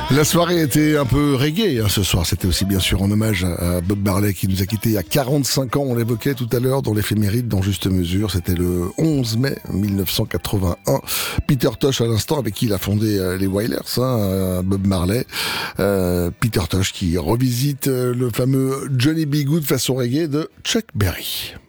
La soirée était un peu reggae ce soir. C'était aussi bien sûr en hommage à Bob Marley qui nous a quittés il y a 45 ans. On l'évoquait tout à l'heure dans l'éphéméride dans Juste Mesure. C'était le 11 mai 1981. Peter Tosh à l'instant avec qui il a fondé les Wailers, Bob Marley. Peter Tosh qui revisite le fameux Johnny B. Goode façon reggae de Chuck Berry.